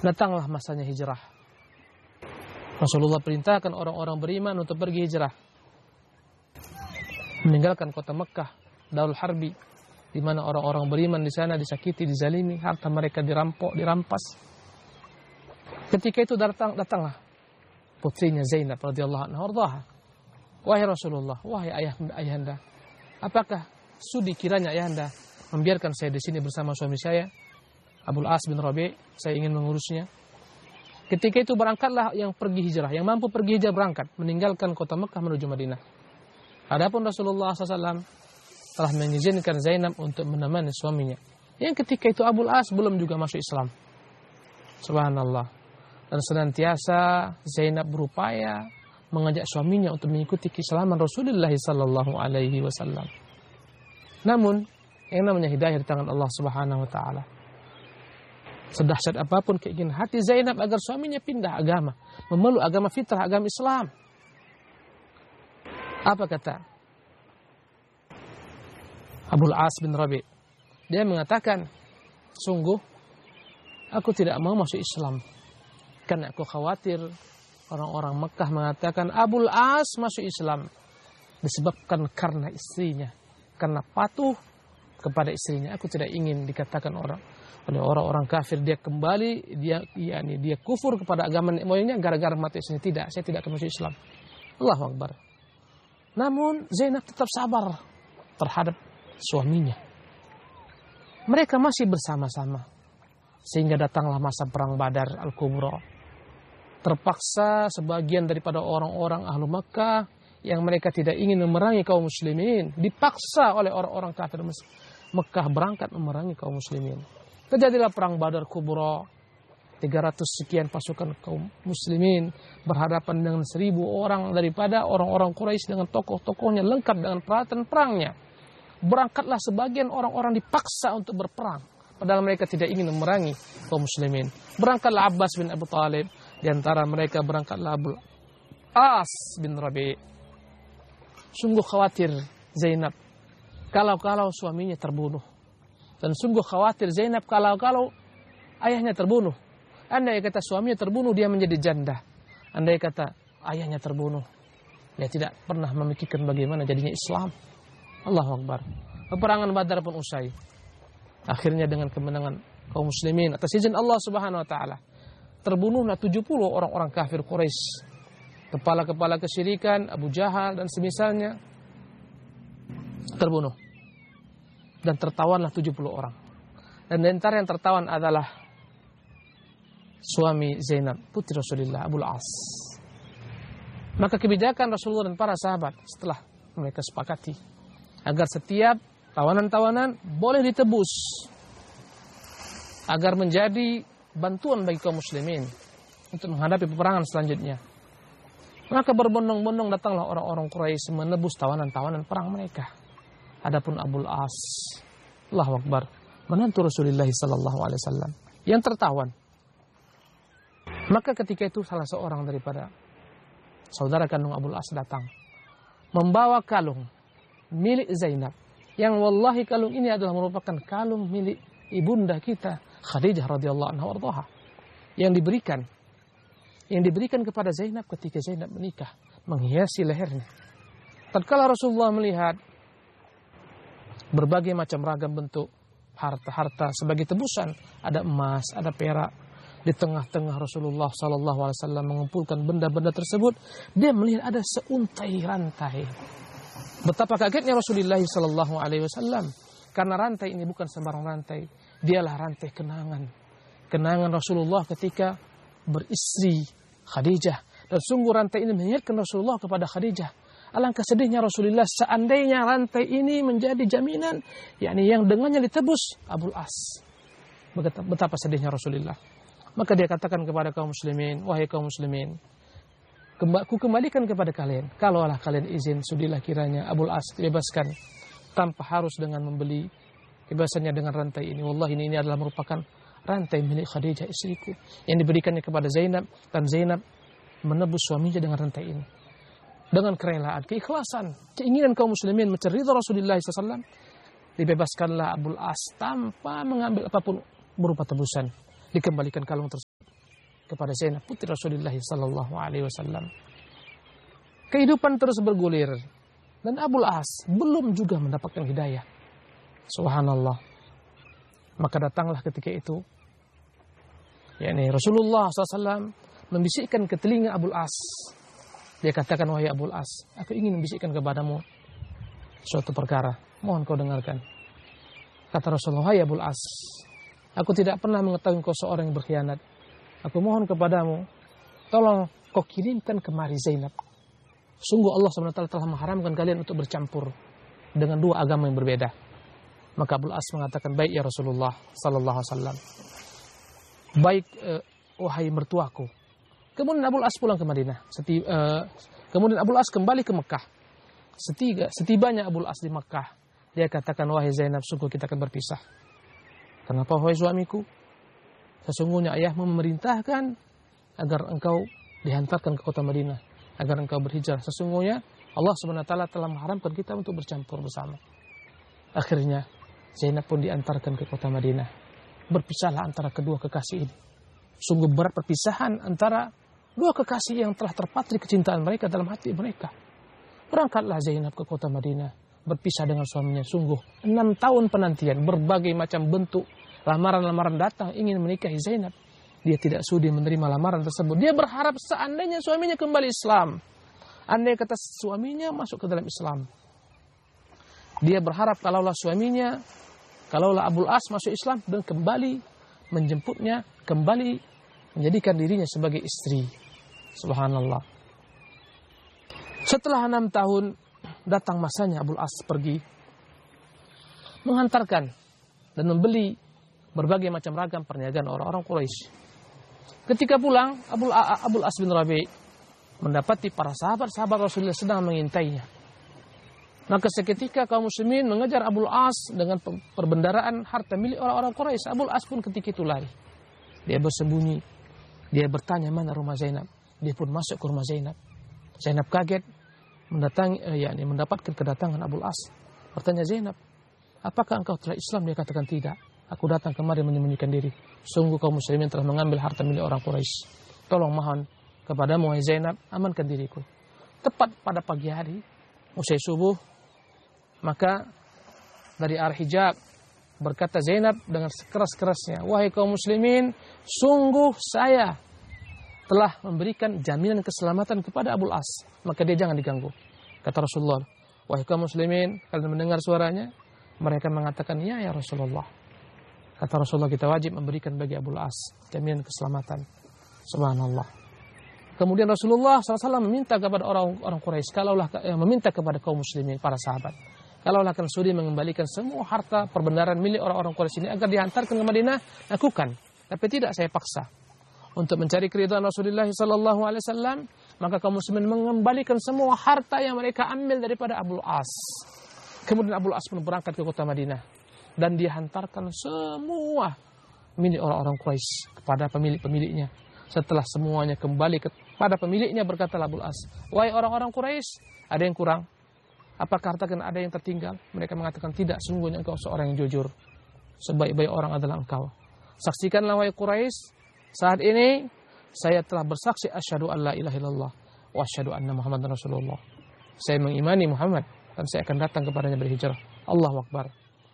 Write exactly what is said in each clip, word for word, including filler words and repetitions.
Datanglah masanya hijrah. Rasulullah perintahkan orang-orang beriman untuk pergi hijrah, meninggalkan kota Mekah, Darul Harbi, di mana orang-orang beriman di sana disakiti, dizalimi, harta mereka dirampok, dirampas. Ketika itu datang datanglah putrinya Zainab radhiyallahu anha warḍaha. Wahai Rasulullah, wahai ayah ayahanda, apakah sudi kiranya ayahanda membiarkan saya di sini bersama suami saya, Abul As bin Rabi', saya ingin mengurusnya. Ketika itu berangkatlah yang pergi hijrah, yang mampu pergi hijrah berangkat, meninggalkan kota Mekah menuju Madinah. Adapun Rasulullah shallallahu alaihi wasallam telah mengizinkan Zainab untuk menemani suaminya. Yang ketika itu Abul As belum juga masuk Islam. Subhanallah. Dan senantiasa Zainab berupaya mengajak suaminya untuk mengikuti keislaman Rasulullah sallallahu alaihi wasallam. Namun, yang namanya hidayah di tangan Allah Subhanahu wa taala. Sedahsyat apapun keinginan hati Zainab agar suaminya pindah agama, memeluk agama fitrah, agama Islam. Apa kata Abul As bin Rabi'? Dia mengatakan, sungguh aku tidak mau masuk Islam karena aku khawatir orang-orang Mekah mengatakan Abul As masuk Islam disebabkan karena istrinya, karena patuh kepada istrinya. Aku tidak ingin dikatakan orang oleh orang-orang kafir dia kembali, dia yakni dia kufur kepada agama nenek moyangnya gara-gara mati istrinya. Tidak, saya tidak akan masuk Islam. Allahu Akbar. Namun Zainab tetap sabar terhadap suaminya. Mereka masih bersama-sama sehingga datanglah masa perang Badar Al-Kubra. Terpaksa sebagian daripada orang-orang ahlu Makkah yang mereka tidak ingin memerangi kaum muslimin dipaksa oleh orang-orang kafir Mekah berangkat memerangi kaum muslimin. Terjadilah perang Badar Kubra. tiga ratus sekian pasukan kaum muslimin berhadapan dengan seribu orang daripada orang-orang Quraisy dengan tokoh-tokohnya lengkap dengan peralatan perangnya. Berangkatlah sebagian orang-orang dipaksa untuk berperang, padahal mereka tidak ingin memerangi kaum muslimin. Berangkatlah Abbas bin Abu Talib, di antara mereka berangkatlah Abul As bin Rabi'. Sungguh khawatir Zainab kalau-kalau suaminya terbunuh. Dan sungguh khawatir Zainab kalau-kalau ayahnya terbunuh. Andai kata suaminya terbunuh, dia menjadi janda. Andai kata ayahnya terbunuh, dia tidak pernah memikirkan bagaimana jadinya Islam. Allahu Akbar. Peperangan Badar pun usai. Akhirnya dengan kemenangan kaum muslimin atas izin Allah Subhanahu wa taala, terbunuhlah tujuh puluh orang-orang kafir Quraisy. Kepala-kepala kesyirikan, Abu Jahal dan semisalnya terbunuh. Dan tertawanlah tujuh puluh orang. Dan di antara yang tertawan adalah suami Zainab, putri Rasulullah, Abul As. Maka kebijakan Rasulullah dan para sahabat setelah mereka sepakati agar setiap tawanan-tawanan boleh ditebus agar menjadi bantuan bagi kaum muslimin untuk menghadapi peperangan selanjutnya. Maka berbondong-bondong datanglah orang-orang Quraisy menebus tawanan-tawanan perang mereka. Adapun Abul As, Allahu Akbar, menantu Rasulullah sallallahu alaihi wasallam yang tertawan. Maka ketika itu salah seorang daripada saudara kandung Abul As datang membawa kalung milik Zainab, yang wallahi kalung ini adalah merupakan kalung milik ibunda kita Khadijah radhiyallahu anha warḍaha, yang diberikan yang diberikan kepada Zainab ketika Zainab menikah, menghiasi lehernya. Tatkala Rasulullah melihat berbagai macam ragam bentuk harta-harta sebagai tebusan, ada emas, ada perak, di tengah-tengah Rasulullah sallallahu alaihi wasallam mengumpulkan benda-benda tersebut, dia melihat ada seuntai rantai. Betapa kagetnya Rasulullah sallallahu alaihi wasallam, karena rantai ini bukan sembarang rantai, dialah rantai kenangan. Kenangan Rasulullah ketika beristri Khadijah, dan sungguh rantai ini mengingatkan Rasulullah kepada Khadijah. Alangkah sedihnya Rasulullah seandainya rantai ini menjadi jaminan, yakni yang dengannya ditebus Abul As. Betapa sedihnya Rasulullah. Maka dia katakan kepada kaum muslimin, wahai kaum muslimin, ku kembalikan kepada kalian, kalaulah kalian izin, sudilah kiranya Abul As dibebaskan tanpa harus dengan membeli kebebasannya dengan rantai ini. Wallahi ini, ini adalah merupakan rantai milik Khadijah istriku yang diberikannya kepada Zainab, dan Zainab menebus suaminya dengan rantai ini. Dengan kerelaan, keikhlasan, keinginan kaum muslimin mencari ridha Rasulullah sallallahu alaihi wasallam, dibebaskanlah Abul As tanpa mengambil apapun berupa tebusan. Dikembalikan kalung tersebut kepada Zainab putri Rasulullah sallallahu alaihi wasallam. Kehidupan terus bergulir dan Abul As belum juga mendapatkan hidayah. Subhanallah. Maka datanglah ketika itu, yakni Rasulullah shallallahu alaihi wasallam membisikkan ke telinga Abul As. Dia katakan, wahai Abul As, aku ingin membisikkan kepadamu suatu perkara. Mohon kau dengarkan. Kata Rasulullah, wahai Abul As, aku tidak pernah mengetahui kau seorang yang berkhianat. Aku mohon kepadamu, tolong kau kirimkan kemari Zainab. Sungguh Allah subhanahu wa taala telah mengharamkan kalian untuk bercampur dengan dua agama yang berbeda. Maka Abul As mengatakan, baik ya Rasulullah sallallahu alaihi wasallam. Baik, eh, wahai mertuaku. Kemudian Abul As pulang ke Madinah. Seti, eh, kemudian Abul As kembali ke Mekah. Setiga, setibanya Abul As di Mekah, dia katakan, wahai Zainab, sungguh kita akan berpisah. Kenapa wahai suamiku? Sesungguhnya ayahmu memerintahkan agar engkau dihantarkan ke kota Madinah, agar engkau berhijrah. Sesungguhnya Allah subhanahu wa taala telah mengharamkan kita untuk bercampur bersama. Akhirnya Zainab pun diantarkan ke kota Madinah. Berpisahlah antara kedua kekasih ini. Sungguh berat perpisahan antara dua kekasih yang telah terpatri kecintaan mereka dalam hati mereka. Berangkatlah Zainab ke kota Madinah, berpisah dengan suaminya. Sungguh enam tahun penantian, berbagai macam bentuk lamaran-lamaran datang ingin menikahi Zainab. Dia tidak sudi menerima lamaran tersebut. Dia berharap seandainya suaminya kembali Islam, andai kata suaminya masuk ke dalam Islam. Dia berharap kalaulah suaminya, kalaulah Abul As masuk Islam dan kembali menjemputnya, kembali menjadikan dirinya sebagai istri. Subhanallah. Setelah enam tahun datang masanya Abul As pergi menghantarkan dan membeli berbagai macam ragam perniagaan orang-orang Quraisy. Ketika pulang, Abul, Abul As bin Rabi mendapati para sahabat-sahabat Rasulullah sedang mengintainya. Maka seketika kaum muslimin mengejar Abul As dengan perbendaraan harta milik orang-orang Quraisy. Abul As pun ketika itu lari. Dia bersembunyi. Dia bertanya mana rumah Zainab. Dia pun masuk ke rumah Zainab. Zainab kaget mendatangi, eh, yakni mendapatkan kedatangan Abul As. Bertanya, Zainab, apakah engkau telah Islam? Dia katakan tidak. Aku datang kemari menyembunyikan diri. Sungguh kaum muslimin telah mengambil harta milik orang Quraisy. Tolong mohon kepadamu wahai Zainab, amankan diriku. Tepat pada pagi hari, usai subuh, maka dari arah hijab berkata Zainab dengan sekeras-kerasnya, wahai kaum muslimin, sungguh saya telah memberikan jaminan keselamatan kepada Abul As, maka dia jangan diganggu. Kata Rasulullah, wahai kaum muslimin, kalian mendengar suaranya? Mereka mengatakan, ya ya Rasulullah. Kata Rasulullah, kita wajib memberikan bagi Abul As jaminan keselamatan. Subhanallah. Kemudian Rasulullah shallallahu alaihi wasallam meminta kepada orang-orang Quraisy, kalaulah eh, meminta kepada kaum muslimin, para sahabat, kalaulah kalian sudi mengembalikan semua harta perbendaharaan milik orang-orang Quraisy ini agar dihantarkan ke Madinah, lakukan. Tapi tidak saya paksa. Untuk mencari keridhaan Rasulullah shallallahu alaihi wasallam, maka kaum muslimin mengembalikan semua harta yang mereka ambil daripada Abul As. Kemudian Abul As pun berangkat ke kota Madinah dan dia hantarkan semua milik orang-orang Quraisy kepada pemilik-pemiliknya. Setelah semuanya kembali kepada pemiliknya, berkata Abul As, wahai orang-orang Quraisy, ada yang kurang? Apakah harta kalian ada yang tertinggal? Mereka mengatakan tidak, sungguhnya engkau seorang yang jujur. Sebaik-baik orang adalah engkau. Saksikanlah wahai Quraisy, saat ini saya telah bersaksi asyhadu an la ilaha illallah wa asyhadu anna Muhammadan Rasulullah. Saya mengimani Muhammad dan saya akan datang kepadanya berhijrah. Allahu Akbar.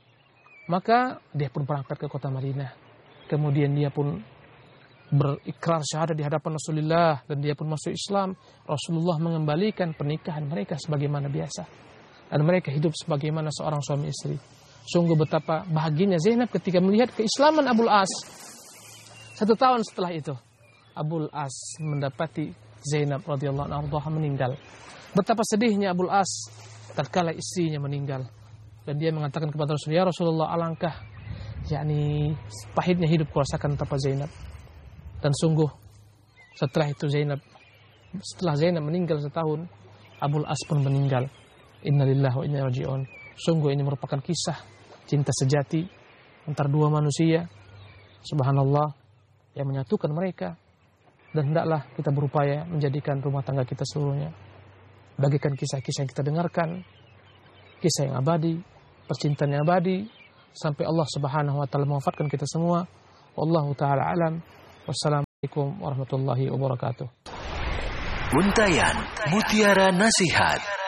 Maka dia pun berangkat ke kota Madinah. Kemudian dia pun berikrar syahadat di hadapan Rasulullah dan dia pun masuk Islam. Rasulullah mengembalikan pernikahan mereka sebagaimana biasa dan mereka hidup sebagaimana seorang suami istri. Sungguh betapa bahagianya Zainab ketika melihat keislaman Abul As. Satu tahun setelah itu, Abul As mendapati Zainab radhiyallahu anha meninggal. Betapa sedihnya Abul As tatkala istrinya meninggal. Dan dia mengatakan kepada Rasulullah, ya Rasulullah, alangkah yakni pahitnya hidup kurasakan tanpa Zainab. Dan sungguh setelah itu Zainab, setelah Zainab meninggal setahun, Abul As pun meninggal. Innalillahi wa inna ilaihi raji'un. Sungguh ini merupakan kisah cinta sejati antara dua manusia, subhanallah, yang menyatukan mereka. Dan hendaklah kita berupaya menjadikan rumah tangga kita seluruhnya bagikan kisah-kisah yang kita dengarkan, kisah yang abadi, percintaan yang abadi, sampai Allah subhanahu wa ta'ala mewafatkan kita semua. Wallahu ta'ala alam. Wassalam. Assalamualaikum warahmatullahi wabarakatuh. Untayan Mutiara Nasihat.